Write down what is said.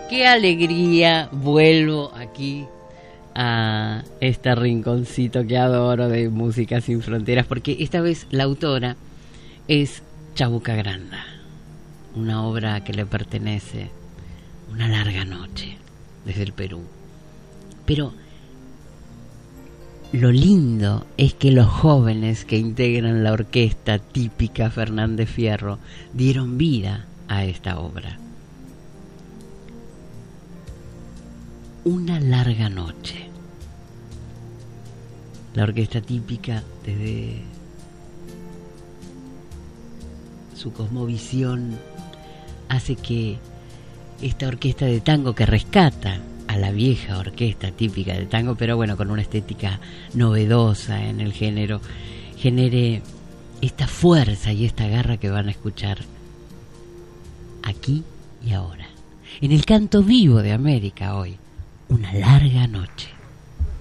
Qué alegría, vuelvo aquí a este rinconcito que adoro de Música Sin Fronteras, porque esta vez la autora es Chabuca Granda, una obra que le pertenece, Una larga noche, desde el Perú. Pero lo lindo es que los jóvenes que integran la orquesta típica Fernández Fierro dieron vida a esta obra. Una larga noche. La orquesta típica, desde su cosmovisión, hace que esta orquesta de tango, que rescata a la vieja orquesta típica de tango, pero bueno, con una estética novedosa en el género, genere esta fuerza y esta garra que van a escuchar aquí y ahora, en el canto vivo de América hoy. Una larga noche.